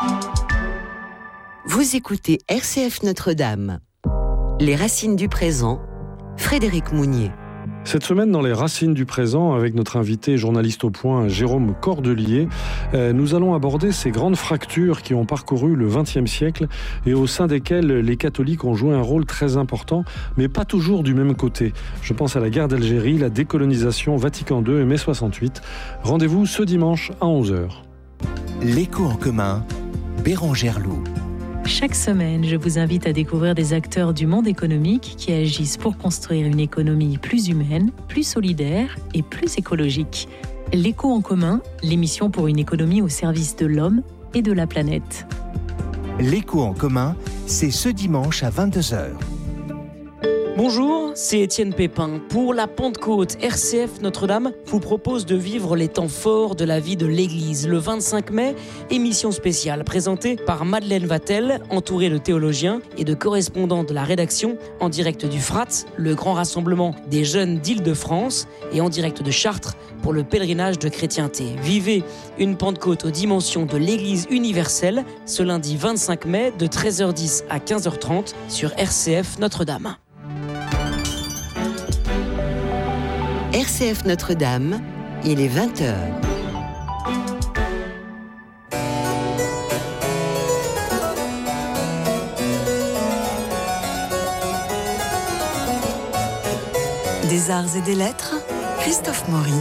Vous écoutez RCF Notre-Dame. Les racines du présent, Frédéric Mounier. Cette semaine, dans les racines du présent, avec notre invité journaliste au point, Jérôme Cordelier, nous allons aborder ces grandes fractures qui ont parcouru le XXe siècle et au sein desquelles les catholiques ont joué un rôle très important, mais pas toujours du même côté. Je pense à la guerre d'Algérie, la décolonisation, Vatican II et mai 68. Rendez-vous ce dimanche à 11h. L'écho en commun, Bérangère Loup. Chaque semaine, je vous invite à découvrir des acteurs du monde économique qui agissent pour construire une économie plus humaine, plus solidaire et plus écologique. L'écho en commun, l'émission pour une économie au service de l'homme et de la planète. L'écho en commun, c'est ce dimanche à 22h. Bonjour, c'est Étienne Pépin. Pour la Pentecôte, RCF Notre-Dame vous propose de vivre les temps forts de la vie de l'Église. Le 25 mai, émission spéciale présentée par Madeleine Vatel, entourée de théologiens et de correspondants de la rédaction, en direct du FRAT, le grand rassemblement des jeunes d'Île-de-France, et en direct de Chartres pour le pèlerinage de chrétienté. Vivez une Pentecôte aux dimensions de l'Église universelle ce lundi 25 mai de 13h10 à 15h30 sur RCF Notre-Dame. RCF Notre-Dame, il est 20h. Des arts et des lettres, Christophe Maury.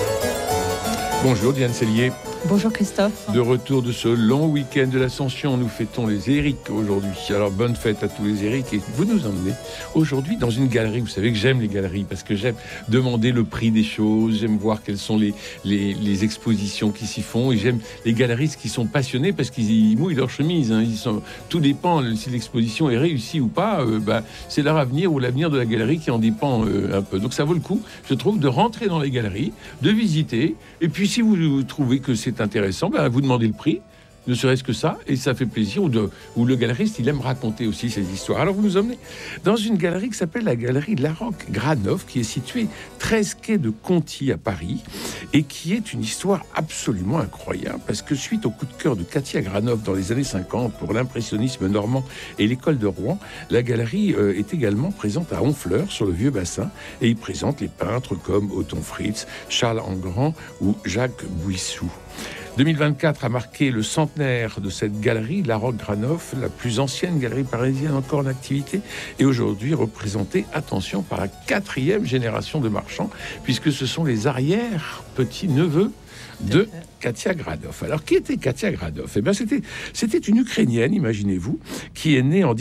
Bonjour Diane Sellier. Bonjour Christophe. De retour de ce long week-end de l'Ascension, nous fêtons les Érics aujourd'hui. Alors bonne fête à tous les Érics et vous nous emmenez aujourd'hui dans une galerie. Vous savez que j'aime les galeries parce que j'aime demander le prix des choses, j'aime voir quelles sont les expositions qui s'y font et j'aime les galeristes qui sont passionnés parce qu'ils mouillent leur chemise. Tout dépend si l'exposition est réussie ou pas. C'est leur avenir ou l'avenir de la galerie qui en dépend un peu. Donc ça vaut le coup, je trouve, de rentrer dans les galeries, de visiter et puis si vous trouvez que c'est intéressant, vous demandez le prix, ne serait-ce que ça, et ça fait plaisir, ou le galeriste, il aime raconter aussi ses histoires. Alors vous nous emmenez dans une galerie qui s'appelle la galerie Laroque-Granoff, qui est située 13 quai de Conti à Paris, et qui est une histoire absolument incroyable, parce que suite au coup de cœur de Katia Granoff dans les années 50 pour l'impressionnisme normand et l'école de Rouen, la galerie est également présente à Honfleur, sur le Vieux Bassin, et il présente les peintres comme Othon Fritz, Charles Engrand ou Jacques Bouissou. 2024 a marqué le centenaire de cette galerie, Laroque-Granoff, la plus ancienne galerie parisienne encore en activité, et aujourd'hui représentée, attention, par la 4e génération de marchands, puisque ce sont les arrière-petits-neveux de Katia Granoff. Alors, qui était Katia Granoff ? C'était une Ukrainienne, imaginez-vous, qui est née en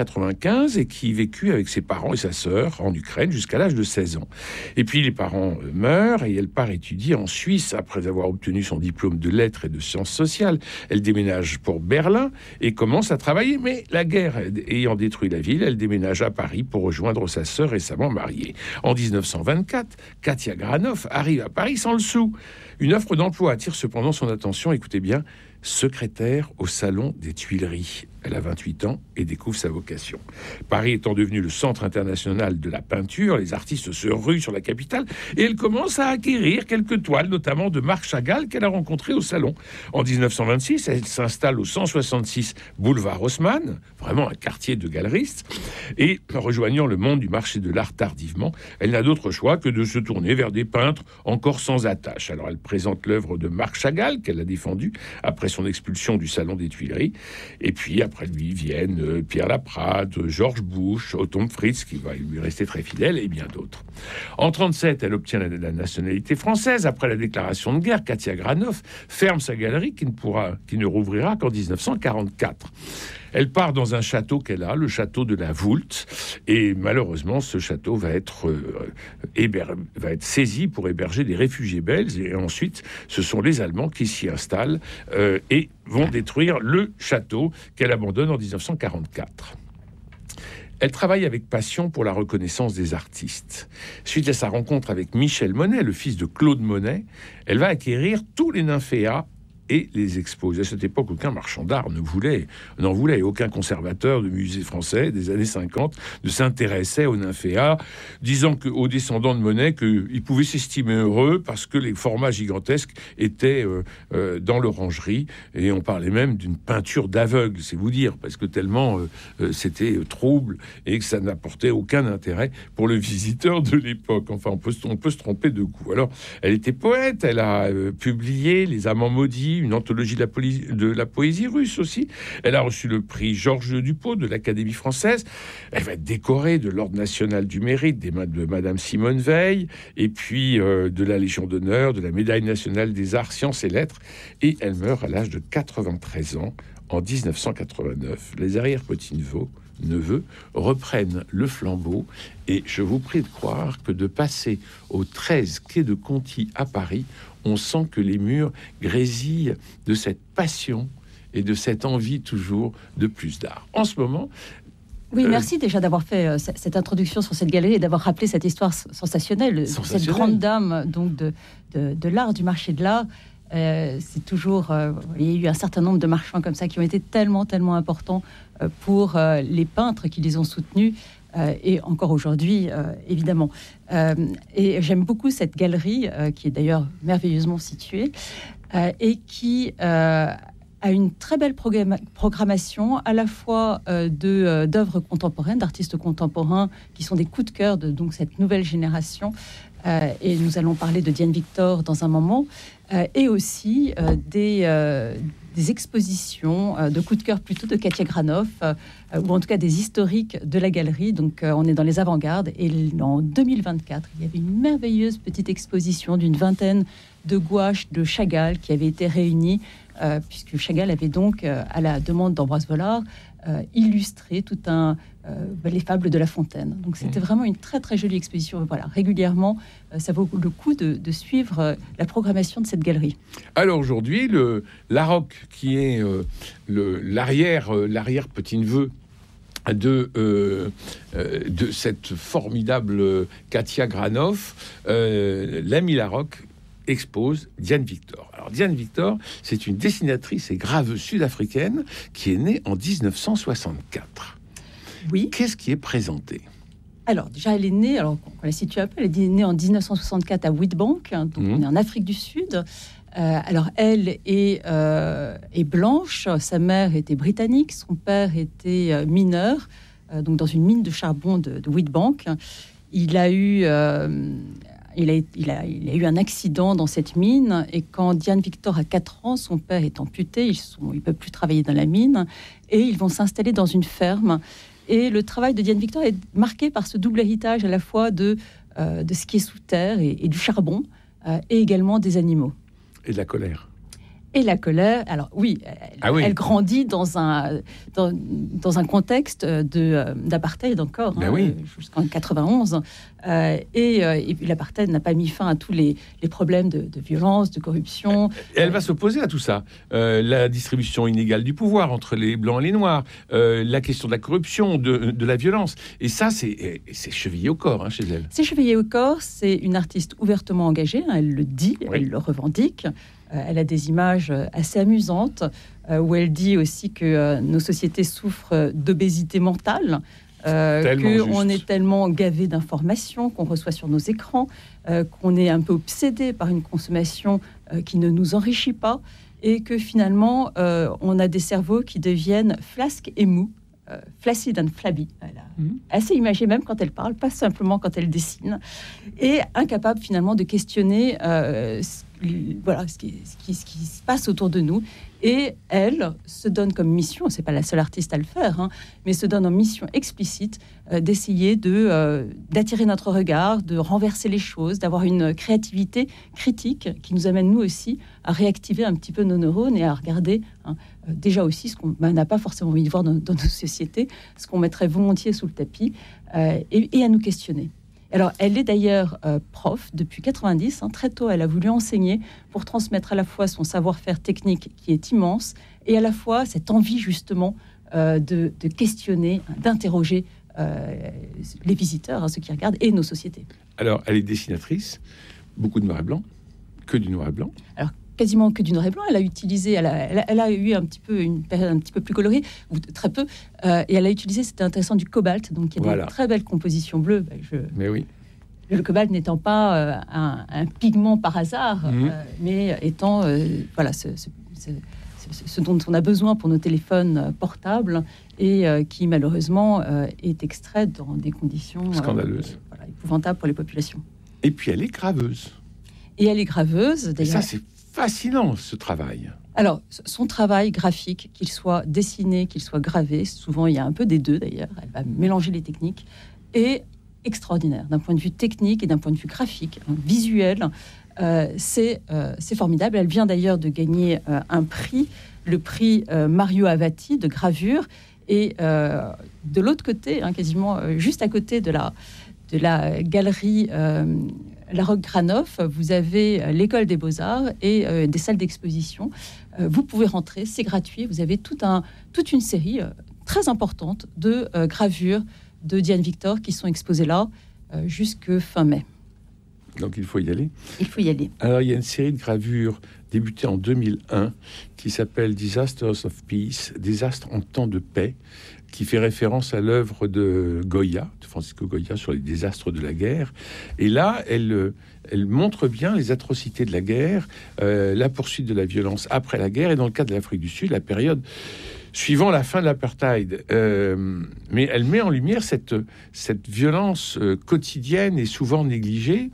1895 et qui vécut avec ses parents et sa sœur en Ukraine jusqu'à l'âge de 16 ans. Et puis, les parents meurent et elle part étudier en Suisse après avoir obtenu son diplôme de lettres et de sciences sociales. Elle déménage pour Berlin et commence à travailler, mais la guerre ayant détruit la ville, elle déménage à Paris pour rejoindre sa sœur récemment mariée. En 1924, Katia Granoff arrive à Paris sans le sou. Une offre d'emploi attire cependant son attention, écoutez bien, secrétaire au Salon des Tuileries. Elle a 28 ans et découvre sa vocation. Paris étant devenu le centre international de la peinture, les artistes se ruent sur la capitale et elle commence à acquérir quelques toiles, notamment de Marc Chagall qu'elle a rencontré au salon. En 1926, elle s'installe au 166 boulevard Haussmann, vraiment un quartier de galeristes, et rejoignant le monde du marché de l'art tardivement, elle n'a d'autre choix que de se tourner vers des peintres encore sans attache. Alors elle présente l'œuvre de Marc Chagall qu'elle a défendue après son expulsion du Salon des Tuileries, et puis après lui viennent Pierre Laprade, Georges Bush, Othon Fritz, qui va lui rester très fidèle, et bien d'autres. En 1937, elle obtient la nationalité française. Après la déclaration de guerre, Katia Granoff ferme sa galerie qui ne rouvrira qu'en 1944. Elle part dans un château qu'elle a, le château de la Voulte, et malheureusement, ce château va être saisi pour héberger des réfugiés belges, et ensuite, ce sont les Allemands qui s'y installent et vont détruire le château qu'elle abandonne en 1944. Elle travaille avec passion pour la reconnaissance des artistes. Suite à sa rencontre avec Michel Monet, le fils de Claude Monet, elle va acquérir tous les nymphéas et les expose. À cette époque, aucun marchand d'art n'en voulait. Aucun conservateur de musée français des années 50 ne s'intéressait aux nymphéas, disant aux descendants de Monet qu'ils pouvaient s'estimer heureux parce que les formats gigantesques étaient dans l'orangerie. Et on parlait même d'une peinture d'aveugle, c'est vous dire, parce que tellement c'était trouble et que ça n'apportait aucun intérêt pour le visiteur de l'époque. Enfin, on peut se tromper de goût. Alors, elle était poète, elle a publié Les Amants maudits, une anthologie de la poésie russe aussi. Elle a reçu le prix Georges Dupeau de l'Académie française. Elle va être décorée de l'Ordre national du mérite de Madame Simone Veil, et puis de la Légion d'honneur, de la Médaille nationale des arts, sciences et lettres. Et elle meurt à l'âge de 93 ans en 1989. Les arrière-petits-neveux reprennent le flambeau, et je vous prie de croire que de passer au 13 quai de Conti à Paris, on sent que les murs grésillent de cette passion et de cette envie toujours de plus d'art. En ce moment... Oui, merci déjà d'avoir fait cette introduction sur cette galerie et d'avoir rappelé cette histoire sensationnelle. Cette grande dame donc de l'art, du marché de l'art. C'est toujours... il y a eu un certain nombre de marchands comme ça qui ont été tellement importants pour les peintres qui les ont soutenus. Et encore aujourd'hui, évidemment. Et j'aime beaucoup cette galerie, qui est d'ailleurs merveilleusement située, et qui a une très belle programmation, à la fois d'œuvres contemporaines, d'artistes contemporains, qui sont des coups de cœur de donc, cette nouvelle génération. Et nous allons parler de Diane Victor dans un moment, et aussi des expositions de coups de cœur plutôt de Katia Granoff, ou en tout cas des historiques de la galerie. Donc on est dans les avant-gardes, et en 2024, il y avait une merveilleuse petite exposition d'une vingtaine de gouaches de Chagall qui avaient été réunies, puisque Chagall avait donc, à la demande d'Ambroise Vollard, illustré tout les fables de La Fontaine. Donc c'était vraiment une très jolie exposition. Voilà, régulièrement, ça vaut le coup de suivre la programmation de cette galerie. Alors aujourd'hui, le Larocque, qui est l'arrière petit-neveu de cette formidable Katia Granoff, l'ami Larocque expose Diane Victor. Alors Diane Victor, c'est une dessinatrice et graveuse sud-africaine qui est née en 1964. Oui. Qu'est-ce qui est présenté ? Alors déjà, elle est née, alors on la situe un peu, elle est née en 1964 à Witbank, donc on est en Afrique du Sud. Alors elle est blanche, sa mère était britannique, son père était mineur, donc dans une mine de charbon de Witbank. Il a eu un accident dans cette mine, et quand Diane Victor a 4 ans, son père est amputé, il ne peut plus travailler dans la mine, et ils vont s'installer dans une ferme. Et le travail de Diane Victor est marqué par ce double héritage, à la fois de ce qui est sous terre et du charbon, et également des animaux. Et de la colère. Et la colère, alors oui, elle grandit dans un contexte d'apartheid encore, jusqu'en 91. Et l'apartheid n'a pas mis fin à tous les problèmes de violence, de corruption. Elle va s'opposer à tout ça. La distribution inégale du pouvoir entre les Blancs et les Noirs, la question de la corruption, de la violence. Et ça, c'est chevillé au corps chez elle. C'est chevillé au corps, c'est une artiste ouvertement engagée, elle le dit, elle le revendique. Elle a des images assez amusantes où elle dit aussi que nos sociétés souffrent d'obésité mentale, qu'on est tellement gavé d'informations qu'on reçoit sur nos écrans, qu'on est un peu obsédé par une consommation qui ne nous enrichit pas, et que finalement on a des cerveaux qui deviennent flasques et mous, flaccid and flabby. Assez imagée même quand elle parle, pas simplement quand elle dessine, et incapable finalement de questionner ce qui se passe autour de nous. Et elle se donne comme mission, c'est pas la seule artiste à le faire, mais se donne en mission explicite d'essayer d'attirer notre regard, de renverser les choses, d'avoir une créativité critique qui nous amène nous aussi à réactiver un petit peu nos neurones et à regarder déjà aussi ce qu'on n'a pas forcément envie de voir dans nos sociétés, ce qu'on mettrait volontiers sous le tapis, et à nous questionner. Alors, elle est d'ailleurs prof depuis 90. Très tôt, elle a voulu enseigner pour transmettre à la fois son savoir-faire technique qui est immense, et à la fois cette envie justement de questionner, d'interroger les visiteurs, ceux qui regardent, et nos sociétés. Alors, elle est dessinatrice, beaucoup de noir et blanc, que du noir et blanc. Alors, quasiment que du noir et blanc. Elle a eu un petit peu une période un petit peu plus colorée, ou très peu, et elle a utilisé, c'était intéressant, du cobalt, donc il y a des très belles compositions bleues. Mais oui. Le cobalt n'étant pas un pigment par hasard, mais étant ce dont on a besoin pour nos téléphones portables et qui malheureusement est extrait dans des conditions scandaleuses, épouvantables pour les populations. Et puis elle est graveuse. Et elle est graveuse. Et ça, c'est fascinant, ce travail. Alors, son travail graphique, qu'il soit dessiné, qu'il soit gravé, souvent il y a un peu des deux d'ailleurs, elle va mélanger les techniques, est extraordinaire d'un point de vue technique et d'un point de vue graphique, visuel. C'est formidable. Elle vient d'ailleurs de gagner un prix, le prix Mario Avati de gravure. Et de l'autre côté, quasiment juste à côté de la galerie Laroque Granoff, vous avez l'école des Beaux-Arts et des salles d'exposition. Vous pouvez rentrer, c'est gratuit. Vous avez toute une série très importante de gravures de Diane Victor qui sont exposées là jusque fin mai. Donc il faut y aller. Il faut y aller. Alors il y a une série de gravures débutée en 2001 qui s'appelle Disasters of Peace, désastres en temps de paix, qui fait référence à l'œuvre de Goya, de Francisco Goya, sur les désastres de la guerre. Et là, elle montre bien les atrocités de la guerre, la poursuite de la violence après la guerre, et dans le cas de l'Afrique du Sud, la période suivant la fin de l'apartheid. Mais elle met en lumière cette violence quotidienne et souvent négligée.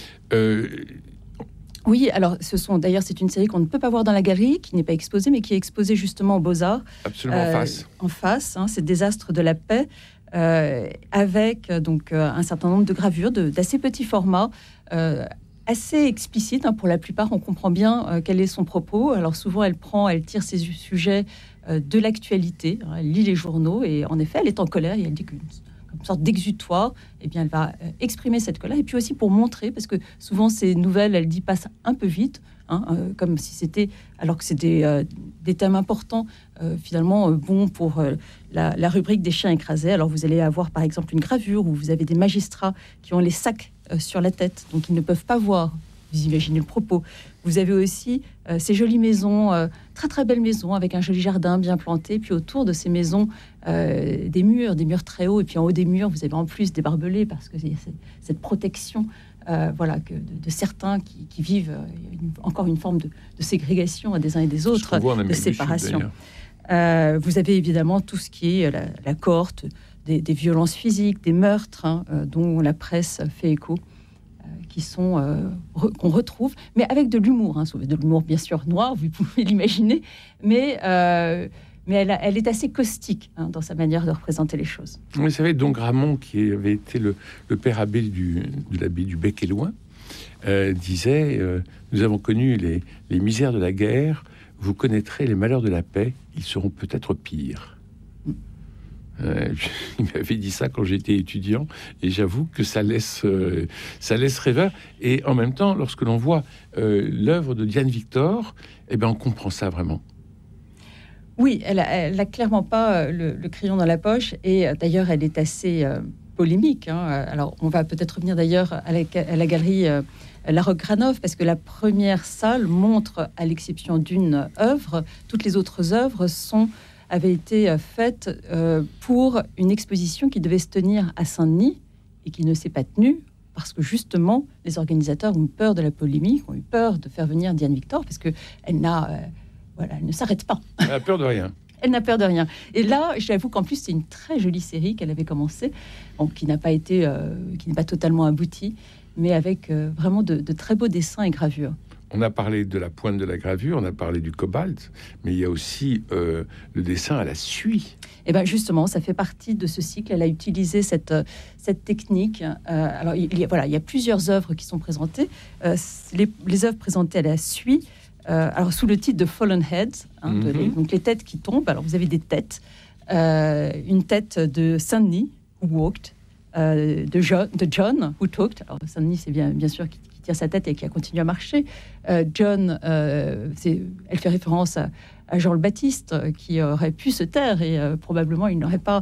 Oui, alors c'est une série qu'on ne peut pas voir dans la galerie, qui n'est pas exposée, mais qui est exposée justement aux Beaux-Arts. Absolument en face. En face, c'est Désastres de la paix, avec donc un certain nombre de gravures d'assez petits formats, assez explicites. Pour la plupart, on comprend bien quel est son propos. Alors souvent, elle tire ses sujets de l'actualité, elle lit les journaux, et en effet, elle est en colère, et elle dit qu'une sorte d'exutoire, eh bien, elle va exprimer cette colère, et puis aussi pour montrer, parce que souvent ces nouvelles, elle dit, passent un peu vite, comme si c'était, alors que c'était des thèmes importants, finalement bons pour la rubrique des chiens écrasés. Alors vous allez avoir par exemple une gravure où vous avez des magistrats qui ont les sacs sur la tête, donc ils ne peuvent pas voir. Vous imaginez le propos. Vous avez aussi ces jolies maisons, très très belles maisons avec un joli jardin bien planté. Puis autour de ces maisons, des murs très hauts. Et puis en haut des murs, vous avez en plus des barbelés parce que c'est cette protection, de certains qui vivent encore une forme de ségrégation des uns et des autres, de séparation. Vous avez évidemment tout ce qui est la cohorte des violences physiques, des meurtres, dont la presse fait écho. Qui sont qu'on retrouve, mais avec de l'humour, de l'humour bien sûr noir, vous pouvez l'imaginer, mais elle est assez caustique dans sa manière de représenter les choses. Vous savez, Don Gramont, qui avait été le père abbé de l'abbé du Bec et Loin, disait nous avons connu les misères de la guerre, vous connaîtrez les malheurs de la paix, ils seront peut-être pires. Il m'avait dit ça quand j'étais étudiant, et j'avoue que ça laisse rêveur. Et en même temps, lorsque l'on voit l'œuvre de Diane Victor, on comprend ça vraiment. Oui, elle a clairement pas le crayon dans la poche, et d'ailleurs elle est assez polémique. Alors on va peut-être revenir d'ailleurs à la galerie Laroque Granoff, parce que la première salle montre, à l'exception d'une œuvre, toutes les autres œuvres avait été faite pour une exposition qui devait se tenir à Saint-Denis et qui ne s'est pas tenue parce que justement les organisateurs ont eu peur de la polémique, ont eu peur de faire venir Diane Victor parce que elle ne s'arrête pas. Elle n'a peur de rien. Elle n'a peur de rien. Et là, j'avoue qu'en plus c'est une très jolie série qu'elle avait commencée, qui n'a pas été, qui n'est pas totalement aboutie, mais avec vraiment de très beaux dessins et gravures. On a parlé de la pointe de la gravure, on a parlé du cobalt, mais il y a aussi le dessin à la suie. Et bien justement, ça fait partie de ce cycle. Elle a utilisé cette technique. Alors il y a plusieurs œuvres qui sont présentées. Les œuvres présentées à la suie, alors sous le titre de Fallen Heads, donc les têtes qui tombent. Alors vous avez des têtes, une tête de Saint-Denis, who walked, de John, who talked. Alors Saint-Denis, c'est bien sûr qui tire sa tête et qui a continué à marcher. John, elle fait référence à Jean le Baptiste, qui aurait pu se taire et probablement il n'aurait pas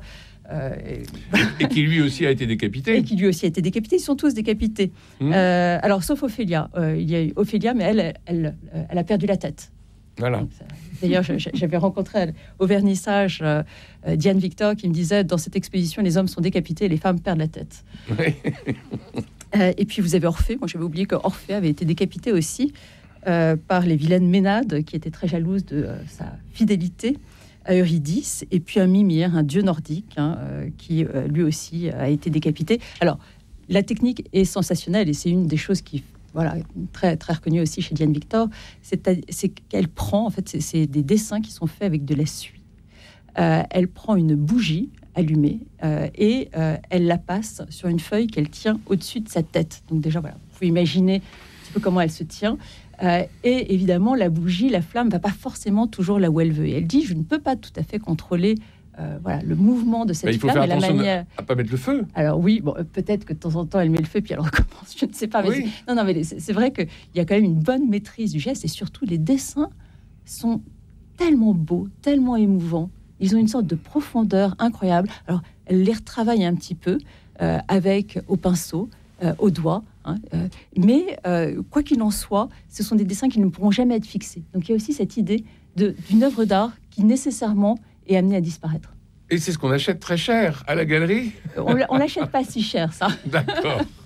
Et qui lui aussi a été décapité. Ils sont tous décapités. Alors, sauf Ophélia. Il y a eu Ophélia, mais elle a perdu la tête. Voilà. D'ailleurs, j'avais rencontré au vernissage Diane Victor qui me disait, dans cette exposition, les hommes sont décapités et les femmes perdent la tête. Oui. Et puis, vous avez Orphée. Moi, j'avais oublié que Orphée avait été décapité aussi par les vilaines Ménades, qui étaient très jalouses de sa fidélité à Eurydice, et puis un Mimir, un dieu nordique, qui lui aussi a été décapité. Alors, la technique est sensationnelle, et c'est une des choses qui, très, très reconnue aussi chez Diane Victor, c'est qu'elle prend, en fait, c'est des dessins qui sont faits avec de la suie. Elle prend une bougie allumée et elle la passe sur une feuille qu'elle tient au-dessus de sa tête. Donc déjà, vous pouvez imaginer un petit peu comment elle se tient. Et évidemment, la bougie, la flamme, ne va pas forcément toujours là où elle veut. Et elle dit, je ne peux pas tout à fait contrôler le mouvement de cette flamme. Il faut faire attention à ne pas mettre le feu. Alors oui, peut-être que de temps en temps, elle met le feu, puis elle recommence, je ne sais pas. Mais mais c'est vrai qu'il y a quand même une bonne maîtrise du geste, et surtout, les dessins sont tellement beaux, tellement émouvants. Ils ont une sorte de profondeur incroyable. Alors, elle les retravaille un petit peu au pinceau, au doigt. Mais quoi qu'il en soit, ce sont des dessins qui ne pourront jamais être fixés. Donc il y a aussi cette idée d'une œuvre d'art qui nécessairement est amenée à disparaître. Et c'est ce qu'on achète très cher à la galerie. On l'achète pas si cher, ça. D'accord.